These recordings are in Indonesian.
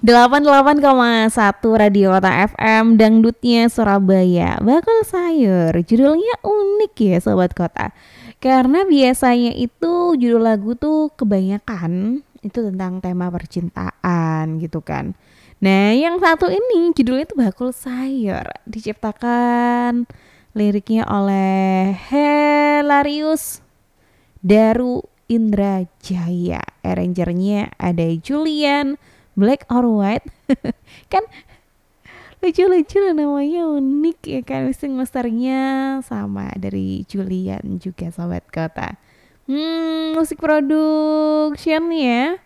88,1 Radio Kota FM, dangdutnya Surabaya. Bakul sayur, judulnya unik ya Sobat Kota. Karena biasanya itu judul lagu tuh kebanyakan itu tentang tema percintaan gitu kan. Nah yang satu ini judulnya tuh Bakul Sayur, diciptakan liriknya oleh Hilarius Daru Indrajaya. Arrangernya ada Julian Black or White. Kan lucu-lucu namanya, unik ya kan. Mixing masternya sama dari Julian juga Sobat Kota. Musik productionnya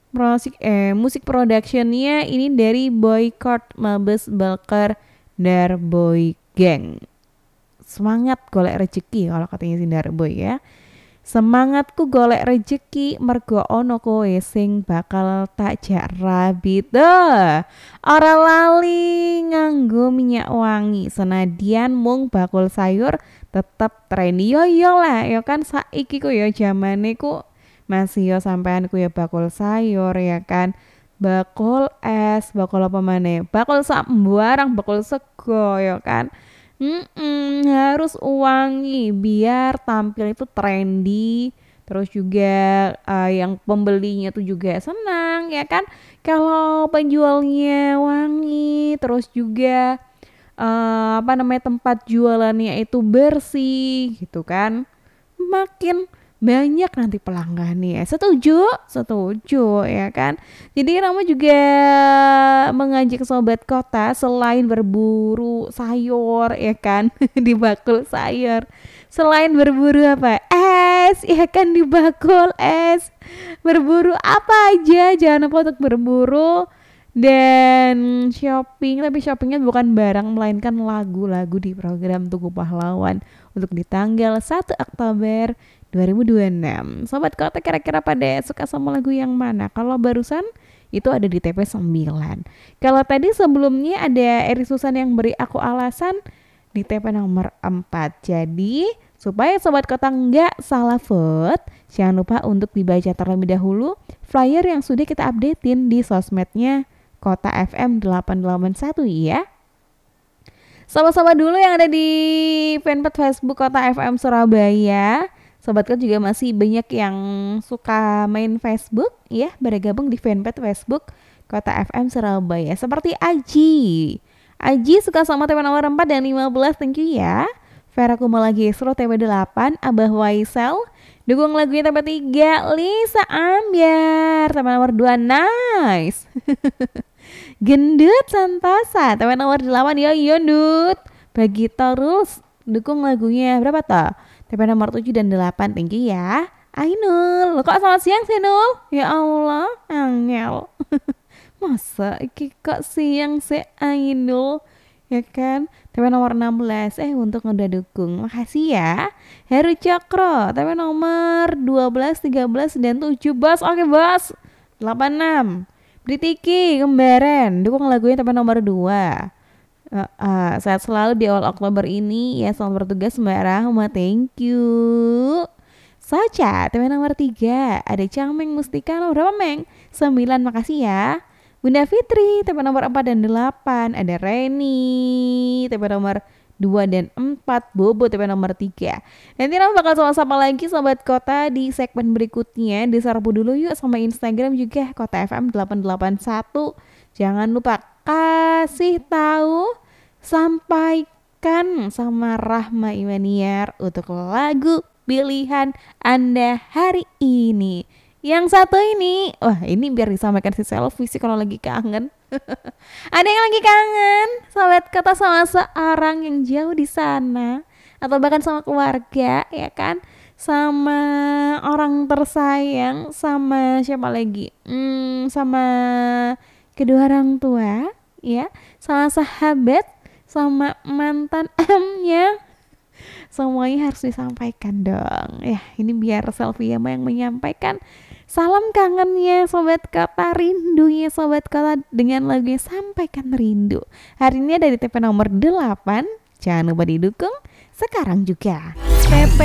musik productionnya ini dari Boycott Mabes Balker Darboy Gang. Semangat golek rezeki kalau katanya si Darboy ya. Semangatku golek rezeki mergo ono kowe sing bakal tak jak rabi. Ora lali nganggo minyak wangi, senadyan mung bakul sayur tetep trendy. Yo lah ya kan, saiki ku ya zamane ku masih yo sampean ku ya bakul sayur ya kan. Bakul es, bakul apa maneh? Bakul sambarang, bakul sego ya kan. Harus wangi biar tampil itu trendy. Terus juga yang pembelinya tuh juga senang ya kan. Kalau penjualnya wangi, terus juga tempat jualannya itu bersih gitu kan, makin banyak nanti pelanggannya. Setuju ya kan. Jadi Rama juga mengajak Sobat Kota selain berburu sayur ya kan di bakul sayur, selain berburu apa es ya kan di bakul es, berburu apa aja jangan lupa untuk berburu dan shopping. Tapi shoppingnya bukan barang melainkan lagu-lagu di program Tugu Pahlawan untuk di tanggal 1 Oktober 2026. Sobat Kota kira-kira pada suka sama lagu yang mana? Kalau barusan itu ada di TP9. Kalau tadi sebelumnya ada Eri Susan yang beri aku alasan di TP nomor 4. Jadi supaya Sobat Kota nggak salah vote, jangan lupa untuk dibaca terlebih dahulu flyer yang sudah kita updatein di sosmednya Kota FM 881 ya. Sama-sama dulu yang ada di fanpage Facebook Kota FM Surabaya. Sobat Kota juga masih banyak yang suka main Facebook ya, bergabung di fanpage Facebook Kota FM Surabaya. Seperti Aji suka sama TP nomor 4 dan 15, thank you ya. Vera Kumala Gesro TP 8, Abah Waisel dukung lagunya TP 3, Lisa Ambiar TP nomor 2, nice. Gendut Santosa TP nomor 8, yo Ndut. Bagi terus dukung lagunya berapa toh? TP nomor 7 dan 8, thank you ya. Ainul, lo kok selamat siang sih Nul? Ya Allah, angel. Masa iki kok siang sih Ainul? Ya kan? TP nomor 16, untuk udah dukung. Makasih ya. Heru Cokro, TP nomor 12, 13, dan 7, bos. Oke bos. 86. Britiki, Kembaran, dukung lagunya TP nomor 2. Sehat selalu di awal Oktober ini ya, selamat bertugas Mbak Rahma, thank you. Saca TP nomor 3, ada Cangmeng Mustika nomor berapa Meng? 9, makasih ya. Bunda Fitri TP nomor 4 dan 8, ada Reni TP nomor 2 dan 4, Bobo TP nomor 3. Nanti Rama bakal sama-sama lagi Sobat Kota di segmen berikutnya. Diserbu dulu yuk sama Instagram juga Kota FM 881. Jangan lupa kasih tahu, sampaikan sama Rahma Imaniar untuk lagu pilihan Anda hari ini. Yang satu ini, ini biar disampaikan si selfie sih kalau lagi kangen. Ada yang lagi kangen Sobat Kota sama seorang yang jauh di sana, atau bahkan sama keluarga ya kan, sama orang tersayang, sama siapa lagi? Sama kedua orang tua ya, sama sahabat, sama mantan M-nya. Semuanya harus disampaikan dong ya. Ini biar selfie yang menyampaikan salam kangennya Sobat Kota, rindunya Sobat Kota dengan lagunya Sampaikan Rindu. Hari ini ada di TP nomor 8. Jangan lupa didukung sekarang juga. TP